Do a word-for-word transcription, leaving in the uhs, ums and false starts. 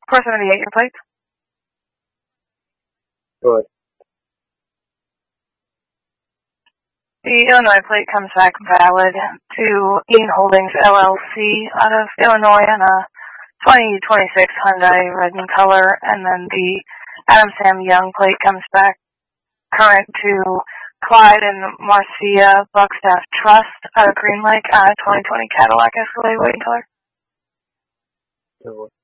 four seventy-eight, your plate. Good. The Illinois plate comes back valid to Eaton Holdings, L L C, out of Illinois on a twenty twenty-six Hyundai red in color, and then the Adam Sam Young plate comes back current to Clyde and Marcia Buckstaff Trust out of Green Lake on a twenty twenty Cadillac Escalade white in color. Good.